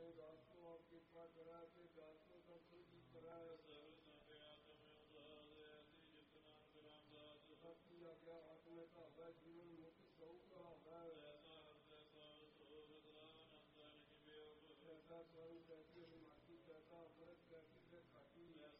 अपने दास को आप कृपा करा के दास को दर्शन की कराए सबकी आज्ञा आत्मा का है जीवन मुक्त सौ का है ऐसा स्वयं कहती है माटी कहता अमृत कहती है खाटी